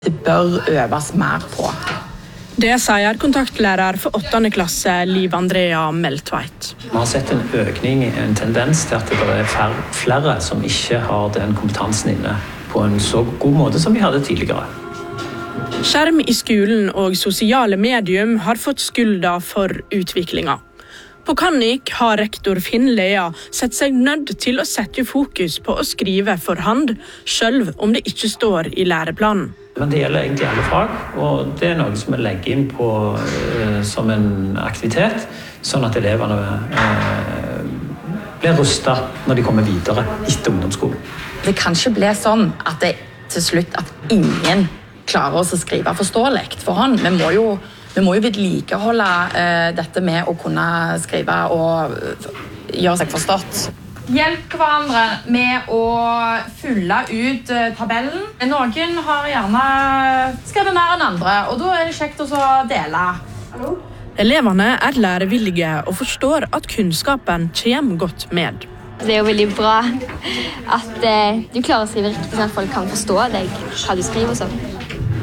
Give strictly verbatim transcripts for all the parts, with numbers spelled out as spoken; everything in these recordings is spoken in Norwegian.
Det bør øves mer på. Det sier kontaktlærer for åttende klasse Liv Andrea Meltveit. Vi har sett en økning, en tendens til at det er flere som ikke har den kompetansen inne på en så god måte som vi hadde tidligere. Skjerm i skolen og sosiale medium har fått skylda for utviklingen. På Kannik har rektor Finn Lea sett seg nødt til å sette fokus på å skrive for hand, selv om det ikke står i læreplanen. Men det gjelder egentlig alle fag, og det er noe som vi legger inn på uh, som en aktivitet, sånn at elevene uh, blir rustet når de kommer videre etter ungdomsskolen. Det kan ikke bli sånn at det til slutt at ingen klarer å skrive forståelig for hånd. Vi må jo Vi må jo vedlikeholde uh, dette med å kunne skrive og uh, gjøre seg forstått. Hjelp hverandre med å fylle ut uh, tabellen. Noen har gjerne skrevet mer enn andre, og da er det kjekt å dele. Hallo? Elevene er lærevillige og forstår at kunnskapen kommer godt med. Det er jo veldig bra at uh, du klarer å skrive riktig, sånn at folk kan forstå deg, hva du skriver og sånn.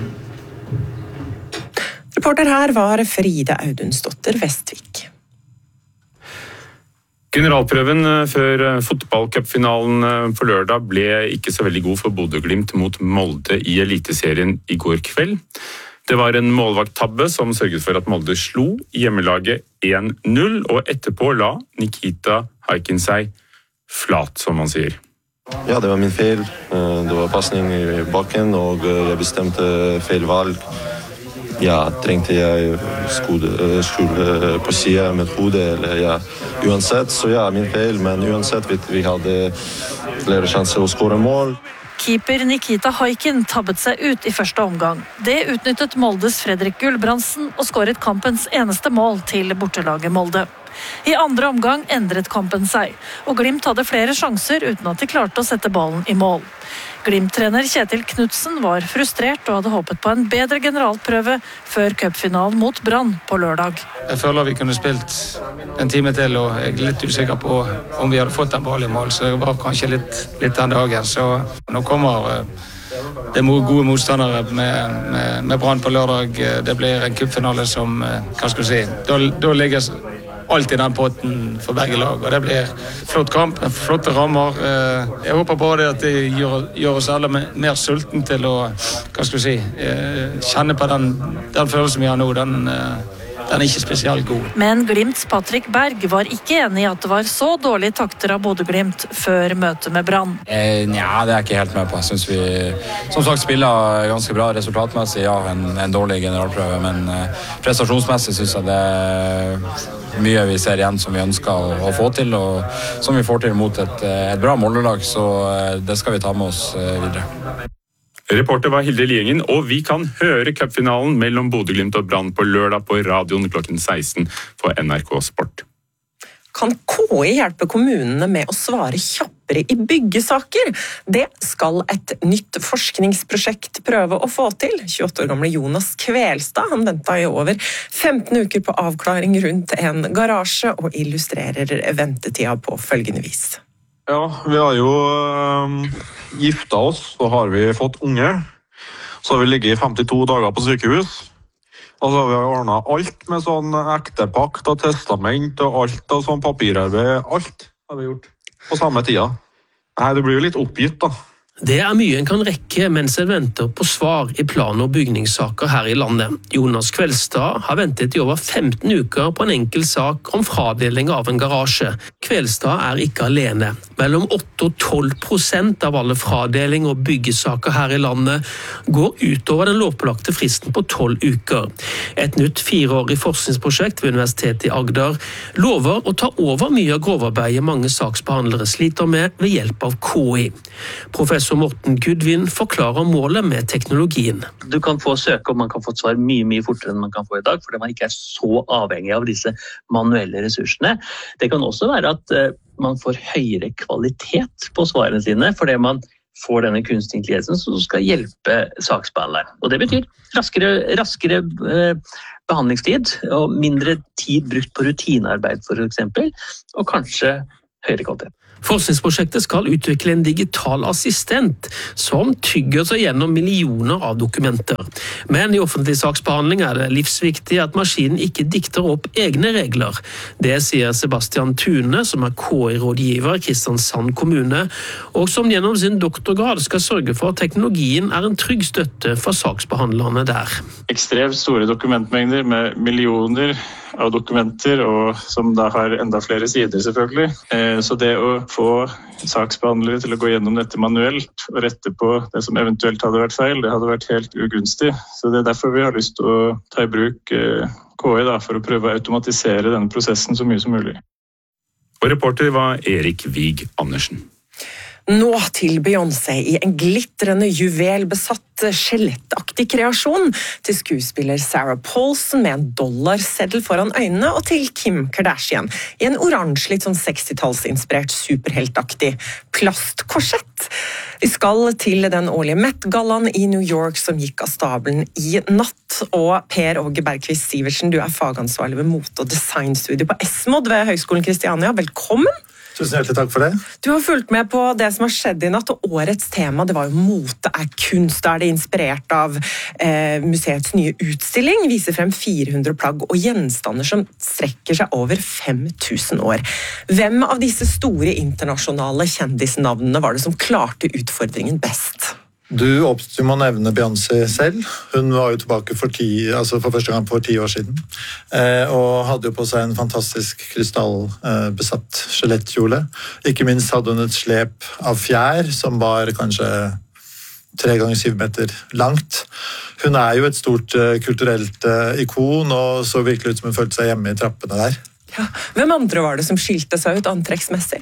Reporter her var Fride Audunsdotter Vestvik. Generalprøven før fotballcupfinalen på lørdag ble ikke så veldig god for Bodø/Glimt mot Molde i Eliteserien i går kveld. Det var en målvakttabbe som sørget for at Molde slo hjemmelaget en null, og etterpå la Nikita Haikin seg flat, som man sier. Ja, det var min feil. Det var passning i bakken, og jeg bestemte feil valg. Ja, trengte jeg skole på siden med hodet, eller ja, uansett, så ja, min feil, men uansett, vi, vi hadde flere sjanser å skåre mål. Keeper Nikita Haikin tabbet seg ut i første omgang. Det utnyttet Moldes Fredrik Gulbrandsen og skåret kampens eneste mål til bortelaget Molde. I andre omgang endret kampen seg, og Glimt hadde flere sjanser uten at de klarte å sette ballen i mål. Glimt-trener Kjetil Knudsen var frustrert og hadde håpet på en bedre generalprøve før cupfinalen mot Brann på lørdag. Jeg føler vi kunne spilt en time til, og jeg er litt usikker på om vi hadde fått den ballen i mål, så det var kanskje litt, litt den dagen. Så nå kommer det er gode motstandere med, med, med Brann på lørdag. Det blir en cupfinale som, hva skal du si, da, da ligger alt i den potten for begge lag, og det blir flott kamp, flotte rammer. Jeg håper bare at det gjør, gjør oss alle mer sulten til å, hva skal du si, kjenne på den, den følelsen vi har nå. Den, den er ikke spesielt god. Men Glimts Patrick Berg var ikke enig i at det var så dårlige takter av Bodø/Glimt før møtet med Brann. Eh, ja, det er jeg ikke helt med på. Jeg synes vi, som sagt, spiller ganske bra resultatmessig. Ja, en, en dårlig generalprøve, men eh, prestasjonsmessig synes jeg det er mye vi ser igjen som vi ønsker å, å få til, og som vi får til mot et, et bra mållag, så det skal vi ta med oss videre. Reporter var Hilde Liengen, og vi kan høre cupfinalen mellom Bodø/Glimt og Brann på lørdag på radioen klokken seksten på N R K Sport. Kan K I hjelpe kommunene med å svare kjappere i byggesaker? Det skal et nytt forskningsprosjekt prøve å få til. tjueåtte år gamle Jonas Kvelstad, han ventet i over femten uker på avklaring rundt en garasje, og illustrerer ventetida på følgende vis. Ja, vi har jo øh, giftet oss, så har vi fått unge. Så har vi ligget i femtito dager på sykehus. Og så har vi ordnet alt med sånn ektepakt og testament og alt og sånn papirarbeid. Alt har vi gjort på samme tida. Nei, det blir jo litt oppgitt da. Det er mye en kan rekke mens en venter på svar i plan- og bygningssaker her i landet. Jonas Kvelstad har ventet i over femten uker på en enkel sak om fradeling av en garasje. Kvelstad er ikke alene. Mellom åtte og tolv prosent av alle fradeling og byggesaker her i landet går utover den lovpålagte fristen på tolv uker. Et nytt fireårig forskningsprosjekt ved Universitetet i Agder lover å ta over mye av grovarbeidet mange saksbehandlere sliter med ved hjelp av K I. Professor Så Morten Gudvin forklarer målet med teknologien. Du kan få søke, og man kan få svar mye, mye fortere enn man kan få i dag, fordi man ikke er så avhengig av disse manuelle ressursene. Det kan også være at man får høyere kvalitet på svarene sine, fordi man får denne kunstig intelligensen som skal hjelpe saksbehandleren. Og det betyr raskere, raskere behandlingstid, og mindre tid brukt på rutinearbeid for eksempel, og kanskje høyere kvalitet. Forskningsprosjektet skal utvikle en digital assistent som tygger seg gjennom millioner av dokumenter. Men i offentlig saksbehandling er det livsviktig at maskinen ikke dikter opp egne regler. Det sier Sebastian Thune, som er K I-rådgiver i Kristiansand kommune, og som gjennom sin doktorgrad skal sørge for at teknologien er en trygg støtte for saksbehandlerne der. Ekstremt store dokumentmengder med millioner av dokumenter, og som da har enda flere sider selvfølgelig. Så det å få saksbehandlere til å gå gjennom dette manuelt og rette på det som eventuelt hadde vært feil, det hadde vært helt ugunstig. Så det er derfor vi har lyst til å ta i bruk K I da, for å prøve å automatisere denne prosessen så mye som mulig. Og reporter var Erik Vig Andersen. Nå til Beyoncé i en glitrende juvelbesatt skjelettaktig kreasjon, til skuespiller Sarah Paulson med en dollarseddel foran øynene, og til Kim Kardashian i en oransje, litt sånn sekstitallsinspirert superheltaktig plastkorsett. Vi skal til den årlige Met-gallaen i New York som gikk av stabelen i natt, og Per Åge Bergqvist Sivertsen, du er fagansvarlig ved mote- og designstudiet på Esmod ved Høgskolen Kristiania. Velkommen! Tusen hjertelig takk for det. Du har fulgt med på det som har skjedd i natt, og årets tema det var jo mote er kunst. Da er det inspirert av eh, museets nye utstilling, viser frem fire hundre plagg og gjenstander som strekker seg over fem tusen år. Hvem av disse store internasjonale kjendisnavnene var det som klarte utfordringen best? Du du må nevne Beyoncé selv. Hun var jo tilbake for, ti, altså for første gang for ti år siden, eh, og hadde jo på seg en fantastisk krystallbesatt eh, skjelettkjole. Ikke minst hadde hun et slep av fjær som var kanskje tre ganger syv meter langt. Hun er jo et stort eh, kulturelt eh, ikon, og så virkelig ut som hun følte seg hjemme i trappene der. Ja. Hvem andre var det som skilte seg ut antrekksmessig?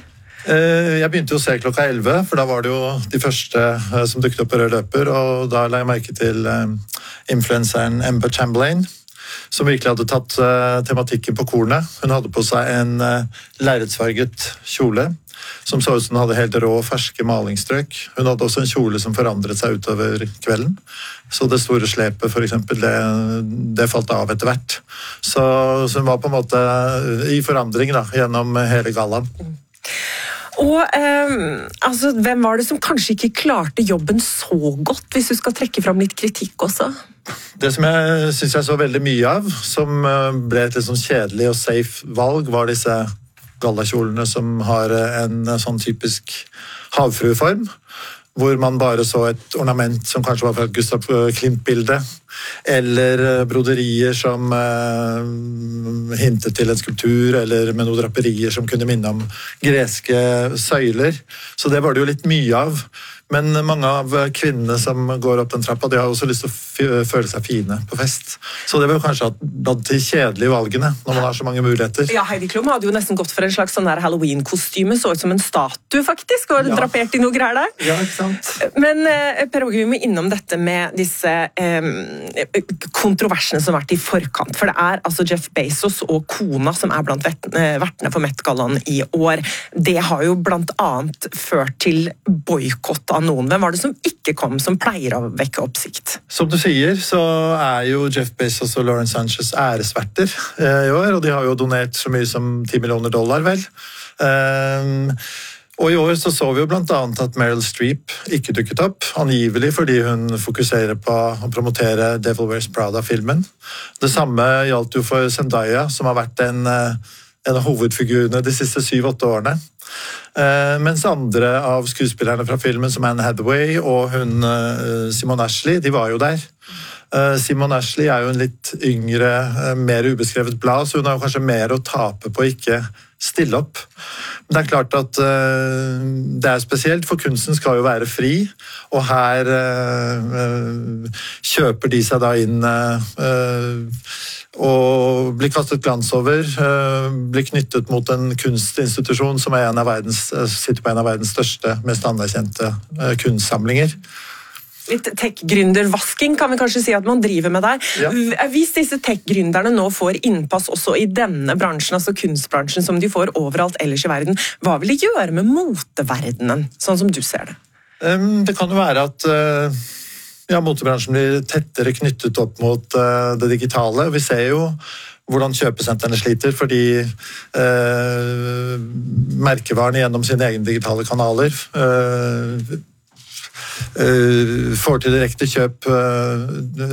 Jeg begynte jo å se klokka elleve, for da var det jo de første som dukket opp på rød løper, og da la jeg merke til influenseren Amber Chamberlain, som virkelig hadde tatt tematikken på kornet. Hun hadde på seg en lerretsfarget kjole, som så ut som hun hadde helt rå, ferske malingsstrøk. Hun hadde også en kjole som forandret seg utover kvelden, så det store slepet for eksempel, det, det falt av etter hvert. Så, så hun var på en måte i forandring da, gjennom hele gallaen. Og eh, altså, hvem var det som kanskje ikke klarte jobben så godt, hvis du skal trekke fram litt kritikk også? Det som jeg synes jeg så veldig mye av, som ble et litt sånn kjedelig og safe valg, var disse gallakjolene som har en sånn typisk havfrueform, hvor man bare så et ornament som kanskje var fra et Gustav Klimt-bilde, eller broderier som eh, hintet til en skulptur, eller med noen draperier som kunne minne om greske søyler. Så det var det jo litt mye av. Men mange av kvinnene som går opp den trappa, de har også lyst til å føle seg fine på fest. Så det var kanskje at de kjedelige valgene, når man har så mange muligheter. Ja, Heidi Klum hadde jo nesten gått for en slags sånn der Halloween-kostyme, så ut som en statue faktisk, og ja. Drapert i noe greier der. Ja, ikke sant. Men Per Åge, vi må innom dette med disse eh, kontroversene som har vært i forkant, for det er altså Jeff Bezos og kona som er blant vertene for Met-gallaen i år. Det har jo blant annet ført til boykott av noen. Hvem var det som ikke kom, som pleier å vekke oppsikt? Som du sier, så er jo Jeff Bezos og Lauren Sanchez æresverter i år, og de har jo donert så mye som ti millioner dollar, vel. Um, og i år så så vi jo blant annet at Meryl Streep ikke dukket opp, angivelig fordi hun fokuserer på å promotere Devil Wears Prada-filmen. Det samme gjaldt jo for Zendaya, som har vært en, en av hovedfigurene de siste syv-åtte årene. Uh, mens andre av skuespillerne fra filmen, som Anne Hathaway og hun uh, Simone Ashley, de var jo der. Uh, Simone Ashley er jo en litt yngre, uh, mer ubeskrevet blad, så hun har jo kanskje mer å tape på å ikke stille opp. Men det er klart at uh, det er spesielt, for kunsten skal jo være fri, og her uh, uh, kjøper de seg da inn uh, uh, og blir kastet glans over, uh, blir knyttet mot en kunstinstitusjon som er en av verdens, sitter på en av verdens største, mest anerkjente uh, kunstsamlinger. Litt tech-gründervasking kan vi kanskje si at man driver med der. Ja. Hvis disse tech-gründerne nå får innpass også i denne bransjen, altså kunstbransjen som de får overalt ellers i verden, hva vil de gjøre med moteverdenen, sånn som du ser det? Um, det kan jo være at uh, ja, motebransjen blir tettere knyttet opp mot uh, det digitale. Vi ser jo hvordan kjøpesentrene sliter, fordi eh, merkevarene gjennom sine egne digitale kanaler eh, eh, får til direkte kjøp eh,